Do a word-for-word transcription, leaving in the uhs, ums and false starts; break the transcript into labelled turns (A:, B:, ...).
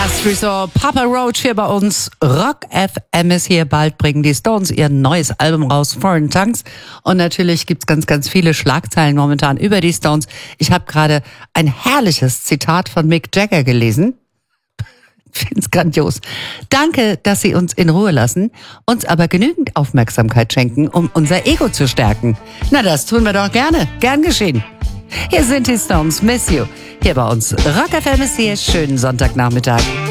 A: Last Resort, Papa Roach hier bei uns. Rock F M ist hier. Bald bringen die Stones ihr neues Album raus, Foreign Tongues. Und natürlich gibt's ganz, ganz viele Schlagzeilen momentan über die Stones. Ich habe gerade ein herrliches Zitat von Mick Jagger gelesen. Ich finde es grandios. Danke, dass Sie uns in Ruhe lassen, uns aber genügend Aufmerksamkeit schenken, um unser Ego zu stärken. Na, das tun wir doch gerne. Gern geschehen. Hier sind die Stones, Miss You. Hier bei uns. Rock F M ist hier. Schönen Sonntagnachmittag.